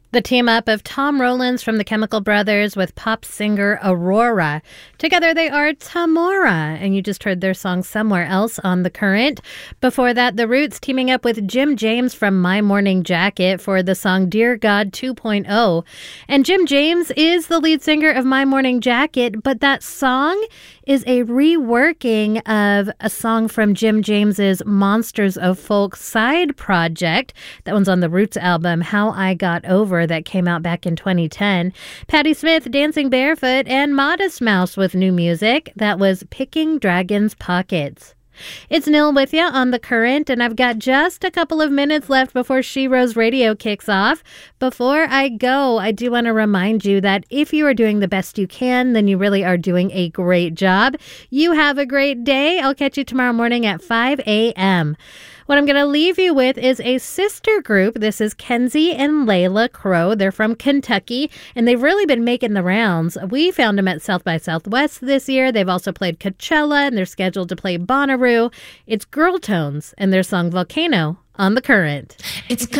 The team up of Tom Rowlands from the Chemical Brothers with pop singer Aurora. Together they are Tamora, and you just heard their song Somewhere Else on The Current. Before that, The Roots teaming up with Jim James from My Morning Jacket for the song Dear God 2.0. And Jim James is the lead singer of My Morning Jacket, but that song is a reworking of a song from Jim James's Monsters of Folk side project. That one's on the Roots album, How I Got Over, that came out back in 2010. Patti Smith, Dancing Barefoot, and Modest Mouse with new music. That was Picking Dragons' Pockets. It's Nil with you on The Current, and I've got just a couple of minutes left before Shero's Radio kicks off. Before I go, I do want to remind you that if you are doing the best you can, then you really are doing a great job. You have a great day. I'll catch you tomorrow morning at 5 a.m. What I'm going to leave you with is a sister group. This is Kenzie and Layla Crow. They're from Kentucky, and they've really been making the rounds. We found them at South by Southwest this year. They've also played Coachella, and they're scheduled to play Bonnaroo. It's Girl Tones and their song Volcano on The Current. It's